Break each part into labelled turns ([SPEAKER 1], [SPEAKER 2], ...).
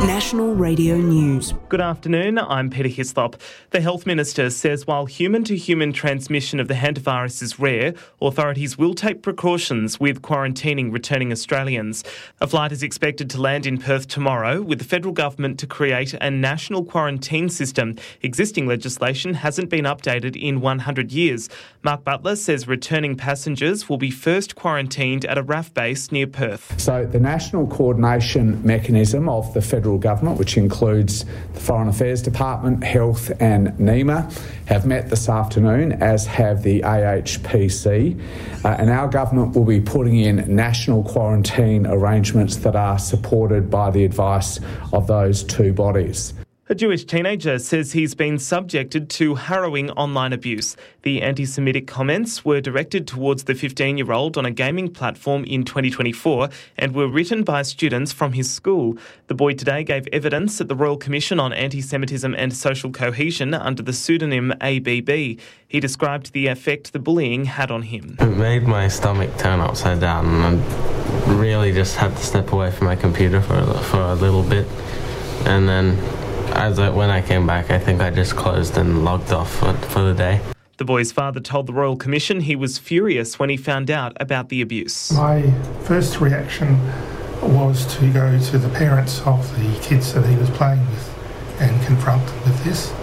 [SPEAKER 1] National Radio News.
[SPEAKER 2] Good afternoon, I'm Peter Hislop. The Health Minister says while human-to-human transmission of the hantavirus is rare, authorities will take precautions with quarantining returning Australians. A flight is expected to land in Perth tomorrow, with the federal government to create a national quarantine system. Existing legislation hasn't been updated in 100 years. Mark Butler says returning passengers will be first quarantined at a RAF base near Perth.
[SPEAKER 3] So the national coordination mechanism of the federal government, which includes the Foreign Affairs Department, Health and NEMA, have met this afternoon, as have the AHPC, and our government will be putting in national quarantine arrangements that are supported by the advice of those two bodies.
[SPEAKER 2] A Jewish teenager says he's been subjected to harrowing online abuse. The anti-Semitic comments were directed towards the 15-year-old on a gaming platform in 2024 and were written by students from his school. The boy today gave evidence at the Royal Commission on Anti-Semitism and Social Cohesion under the pseudonym ABB. He described the effect the bullying had on him.
[SPEAKER 4] It made my stomach turn upside down, and I really just had to step away from my computer for a little bit, and then when I came back, I think I just closed and logged off for the day.
[SPEAKER 2] The boy's father told the Royal Commission he was furious when he found out about the abuse.
[SPEAKER 5] My first reaction was to go to the parents of the kids that he was playing with and confront them with this.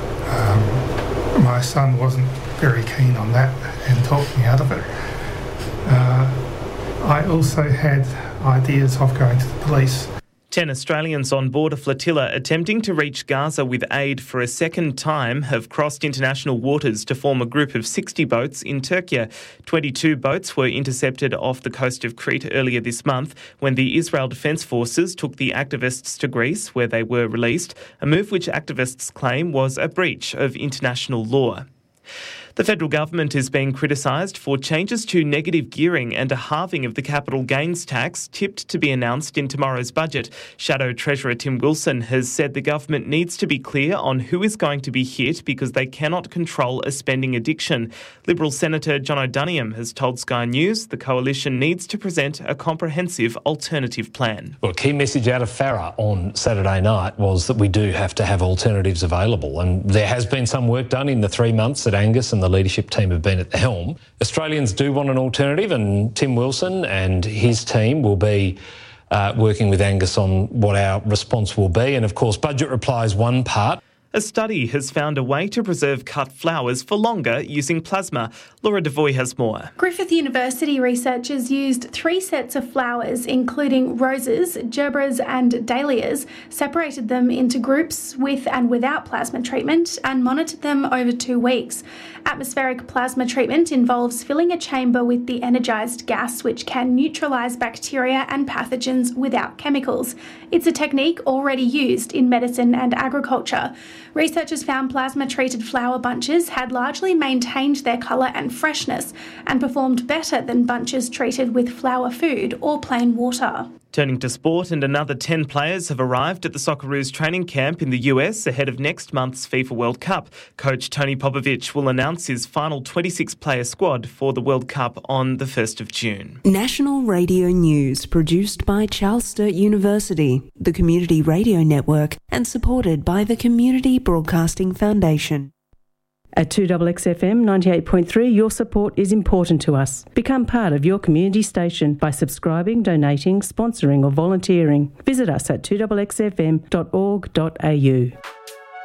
[SPEAKER 5] My son wasn't very keen on that and talked me out of it. I also had ideas of going to the police.
[SPEAKER 2] 10 Australians on board a flotilla attempting to reach Gaza with aid for a second time have crossed international waters to form a group of 60 boats in Turkey. 22 boats were intercepted off the coast of Crete earlier this month when the Israel Defence Forces took the activists to Greece, where they were released, a move which activists claim was a breach of international law. The federal government is being criticised for changes to negative gearing and a halving of the capital gains tax tipped to be announced in tomorrow's budget. Shadow Treasurer Tim Wilson has said the government needs to be clear on who is going to be hit because they cannot control a spending addiction. Liberal Senator John O'Doniham has told Sky News the coalition needs to present a comprehensive alternative plan.
[SPEAKER 6] Well, a key message out of Farah on Saturday night was that we do have to have alternatives available, and there has been some work done in the 3 months that Angus and the leadership team have been at the helm. Australians do want an alternative, and Tim Wilson and his team will be working with Angus on what our response will be. And of course, budget reply is one part.
[SPEAKER 2] A study has found a way to preserve cut flowers for longer using plasma. Laura Devoy has more.
[SPEAKER 7] Griffith University researchers used 3 sets of flowers, including roses, gerbras and dahlias, separated them into groups with and without plasma treatment and monitored them over 2 weeks. Atmospheric plasma treatment involves filling a chamber with the energised gas which can neutralise bacteria and pathogens without chemicals. It's a technique already used in medicine and agriculture. Researchers found plasma-treated flower bunches had largely maintained their colour and freshness and performed better than bunches treated with flower food or plain water.
[SPEAKER 2] Turning to sport, and another 10 players have arrived at the Socceroos training camp in the US ahead of next month's FIFA World Cup. Coach Tony Popovic will announce his final 26-player squad for the World Cup on the 1st of June.
[SPEAKER 1] National Radio News, produced by Charles Sturt University, the Community Radio Network, and supported by the Community Broadcasting Foundation.
[SPEAKER 8] At 2XXFM 98.3, your support is important to us. Become part of your community station by subscribing, donating, sponsoring or volunteering. Visit us at 2XXFM.org.au.